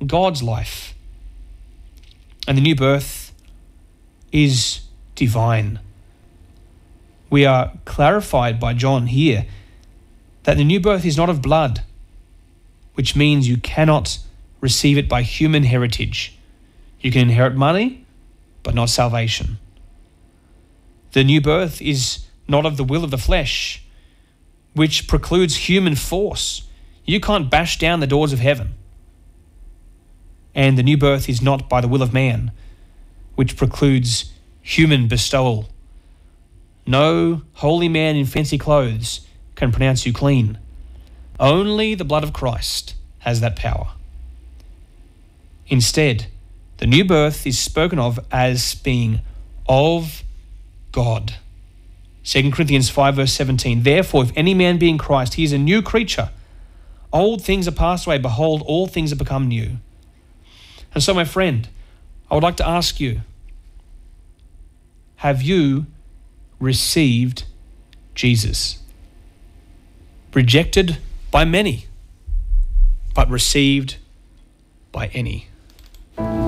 God's life. And the new birth is divine. We are clarified by John here that the new birth is not of blood, which means you cannot receive it by human heritage. You can inherit money, but not salvation. The new birth is not of the will of the flesh, which precludes human force. You can't bash down the doors of heaven. And the new birth is not by the will of man, which precludes human bestowal. No holy man in fancy clothes can pronounce you clean. Only the blood of Christ has that power. Instead, the new birth is spoken of as being of God. 2 Corinthians 5 verse 17, therefore, if any man be in Christ, he is a new creature. Old things are passed away. Behold, all things have become new. And so, my friend, I would like to ask you, have you received Jesus? Rejected by many, but received by any.